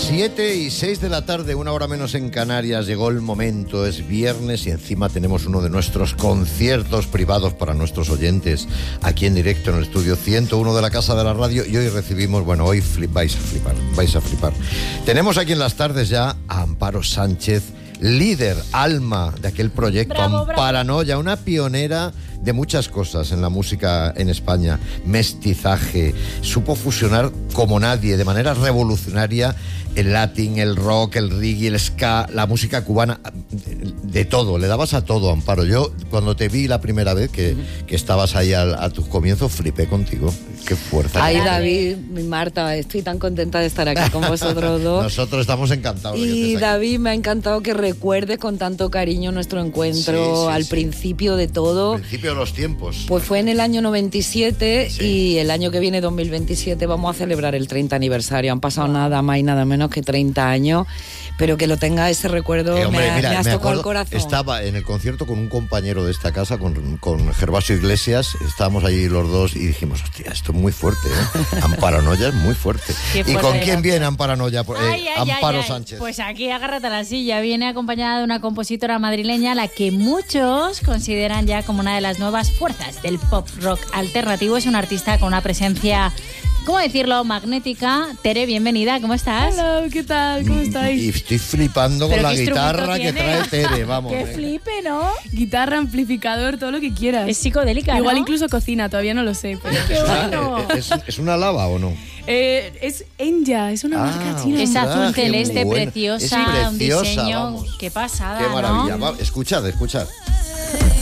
7:06 de la tarde, una hora menos en Canarias. Llegó el momento, es viernes y encima tenemos uno de nuestros conciertos privados para nuestros oyentes aquí en directo en el estudio 101 de la Casa de la Radio. Y hoy recibimos, hoy vais a flipar. Tenemos aquí en las tardes ya a Amparo Sánchez, líder, alma de aquel proyecto Amparanoia, una pionera de muchas cosas en la música en España. Mestizaje, supo fusionar como nadie, de manera revolucionaria, el latín, el rock, el reggae, el ska, la música cubana, de todo, le dabas a todo, Amparo. Yo cuando te vi la primera vez que estabas ahí a tus comienzos, flipé contigo. Qué fuerza. Ay, David y Marta, estoy tan contenta de estar aquí con vosotros dos. Nosotros estamos encantados. Y David, me ha encantado que recuerdes con tanto cariño nuestro encuentro al principio de todo. Al principio de los tiempos. Pues fue en el año 97 y el año que viene, 2027, vamos a celebrar el 30 aniversario. Han pasado nada más y nada menos que 30 años, pero que lo tenga ese recuerdo, me has tocado el corazón. Estaba en el concierto con un compañero de esta casa, con Gervasio Iglesias, estábamos allí los dos y dijimos, hostia, esto es muy fuerte, ¿eh? Amparanoia es muy fuerte. ¿Y con quién viene Amparanoia? Amparo Sánchez. Pues aquí agárrate a la silla, viene acompañada de una compositora madrileña, la que muchos consideran ya como una de las nuevas fuerzas del pop rock alternativo. Es una artista con una presencia, ¿cómo decirlo?, magnética. Tere, bienvenida, ¿cómo estás? Hola, ¿qué tal? ¿Cómo estáis? Y estoy flipando con la guitarra que trae Tere, vamos. ¡Qué flipe!, ¿no? Guitarra, amplificador, todo lo que quieras. Es psicodélica, ¿no? Igual incluso cocina, todavía no lo sé. Pero... ¡Qué bueno! ¿Es una lava o no? Es Enya, es una marca china. Es azul celeste, bueno. preciosa, un diseño. Vamos. Qué pasada, qué maravilla. ¿no? Escuchad.